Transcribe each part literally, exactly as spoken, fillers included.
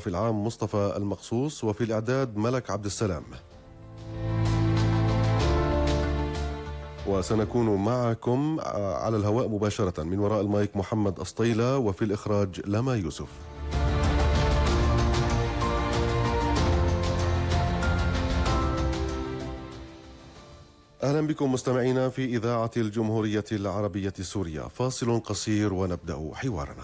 الإشراف العام مصطفى المقصوص، وفي الإعداد ملك عبد السلام. وسنكون معكم على الهواء مباشرة من وراء المايك محمد أسطيلة، وفي الإخراج لما يوسف. أهلا بكم مستمعينا في إذاعة الجمهورية العربية السورية. فاصل قصير ونبدأ حوارنا.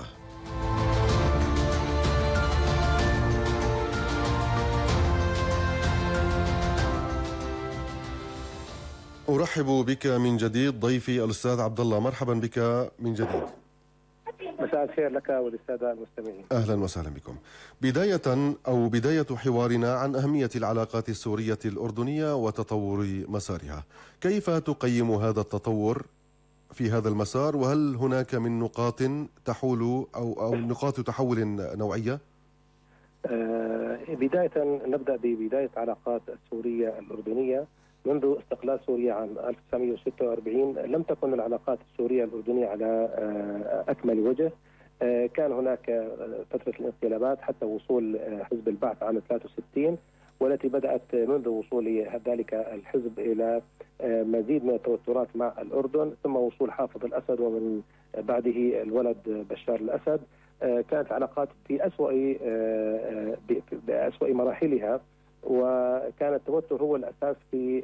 أرحب بك من جديد ضيفي الأستاذ عبد الله، مرحبا بك من جديد. مساء الخير لك وللسادة المستمعين. أهلا وسهلا بكم. بداية أو بداية حوارنا عن أهمية العلاقات السورية الأردنية وتطور مسارها. كيف تقيم هذا التطور في هذا المسار، وهل هناك من نقاط تحول أو أو نقاط تحول نوعية؟ آه بداية نبدأ ببداية علاقات السورية الأردنية. منذ استقلال سوريا عام ألف وتسعمئة وستة وأربعين لم تكن العلاقات السورية الأردنية على أكمل وجه. كان هناك فترة الانقلابات حتى وصول حزب البعث عام ثلاثة وستين، والتي بدأت منذ وصول ذلك الحزب إلى مزيد من التوترات مع الأردن، ثم وصول حافظ الأسد ومن بعده الولد بشار الأسد. كانت العلاقات في أسوأ بأسوأ مراحلها، وكان التوتر هو الأساس في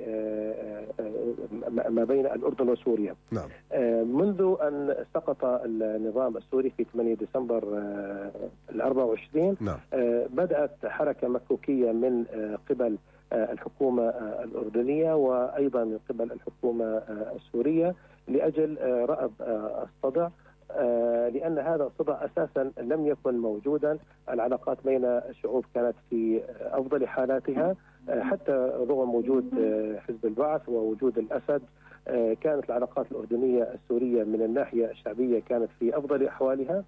ما بين الأردن وسوريا. نعم. منذ أن سقط النظام السوري في ثمانية ديسمبر الأربعة وعشرين، نعم. بدأت حركة مكوكية من قبل الحكومة الأردنية وأيضا من قبل الحكومة السورية لأجل رأب الصدع، لأن هذا الصدع أساسا لم يكن موجودا. العلاقات بين الشعوب كانت في أفضل حالاتها، حتى رغم وجود حزب البعث ووجود الأسد كانت العلاقات الأردنية السورية من الناحية الشعبية كانت في أفضل أحوالها.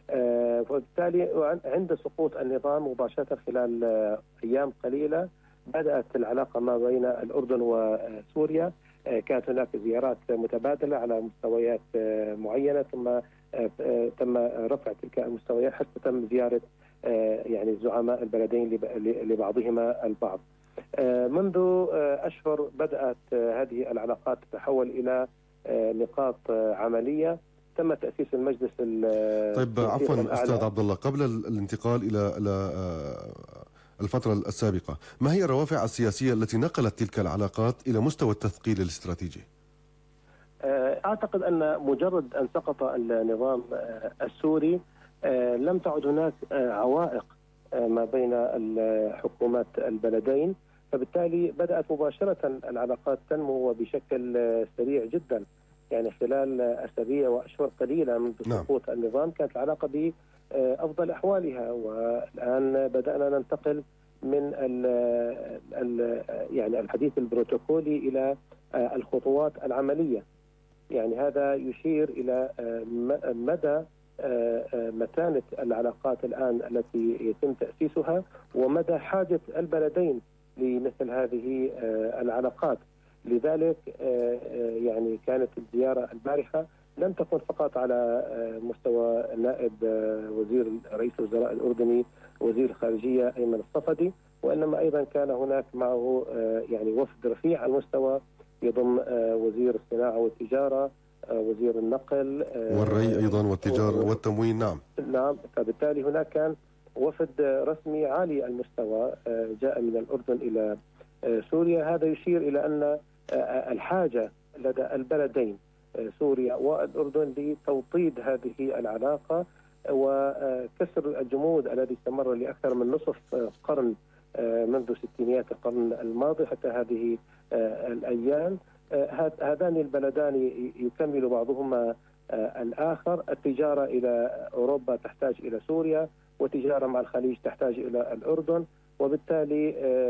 وبالتالي عند سقوط النظام مباشرة خلال أيام قليلة بدأت العلاقة ما بين الأردن وسوريا. كانت هناك زيارات متبادلة على مستويات معينة، ثم تم رفع تلك المستويات حتى تم زيارة يعني زعماء البلدين لبعضهما البعض. منذ أشهر بدأت هذه العلاقات تتحول إلى نقاط عملية. تم تأسيس المجلس. طيب عفوا أستاذ عبد الله، قبل الانتقال إلى إلى الفترة السابقة، ما هي الروافع السياسية التي نقلت تلك العلاقات إلى مستوى التثقيل الاستراتيجي؟ أعتقد أن مجرد أن سقط النظام السوري لم تعد هناك عوائق ما بين الحكومات البلدين، فبالتالي بدأت مباشرة العلاقات تنمو بشكل سريع جدا. يعني خلال أسابيع وأشهر قليلة منذ سقوط نعم. النظام كانت العلاقة بأفضل أحوالها، والآن بدأنا ننتقل من ال ال يعني الحديث البروتوكولي إلى الخطوات العملية. يعني هذا يشير إلى مدى متانة العلاقات الآن التي يتم تأسيسها، ومدى حاجة البلدين لمثل هذه العلاقات. لذلك يعني كانت الزيارة البارحة لم تكن فقط على مستوى نائب وزير رئيس الوزراء الأردني وزير الخارجية أيمن الصفدي، وإنما أيضا كان هناك معه يعني وفد رفيع المستوى يضم وزير الصناعة والتجارة، وزير النقل والري أيضا والتجارة والتموين. نعم نعم فبالتالي هناك كان وفد رسمي عالي المستوى جاء من الأردن إلى سوريا. هذا يشير إلى أن الحاجة لدى البلدين سوريا والأردن لتوطيد هذه العلاقة وكسر الجمود الذي استمر لأكثر من نصف قرن منذ ستينيات القرن الماضي حتى هذه الأيام. هذان البلدان يكمل بعضهما الآخر. التجارة إلى أوروبا تحتاج إلى سوريا، وتجارة مع الخليج تحتاج إلى الأردن، وبالتالي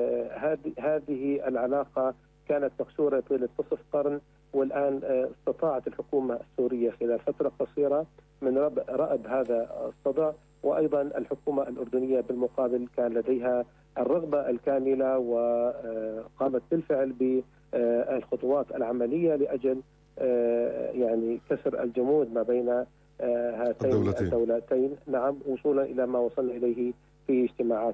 هذه العلاقة كانت مكسورة طيلة نصف قرن، والآن استطاعت الحكومة السورية خلال فترة قصيرة من رأب هذا الصدع، وأيضا الحكومة الأردنية بالمقابل كان لديها الرغبة الكاملة وقامت بالفعل بالخطوات العملية لأجل يعني كسر الجمود ما بين هاتين الدولتين. الدولتين نعم، وصولا إلى ما وصلنا إليه في اجتماعات